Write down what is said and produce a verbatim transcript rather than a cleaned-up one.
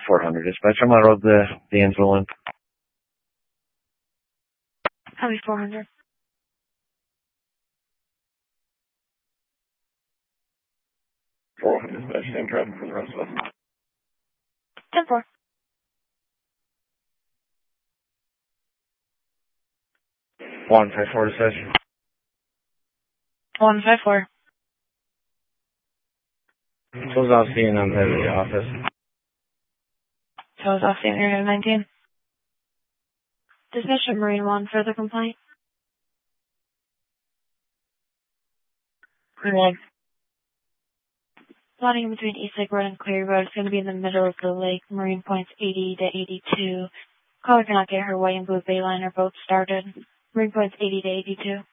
four hundred. Dispatch, I'm on road the, the Ansel one. Copy four hundred. four hundred, dispatch, same traffic for the rest of us. ten four. one five four, dispatch. one five four. Close off scene on the office. Close off scene area nineteen. Dispatch at Marine one, further complaint. Marine one. Plotting in between East Lake Road and Cleary Road. It's going to be in the middle of the lake. Marine points eighty to eighty-two. Caller cannot get her white and blue Bayliner boat started. Marine points eighty to eighty-two.